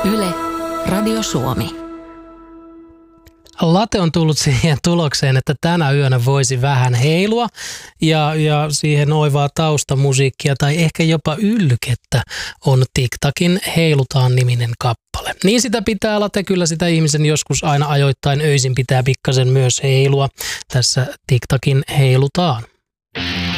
Yle, Radio Suomi. Late on tullut siihen tulokseen, että tänä yönä voisi vähän heilua ja siihen oivaa taustamusiikkia tai ehkä jopa ylkettä on TikTakin Heilutaan-niminen kappale. Niin sitä pitää Late, kyllä sitä ihmisen joskus aina ajoittain öisin pitää pikkasen myös heilua. Tässä TikTakin Heilutaan.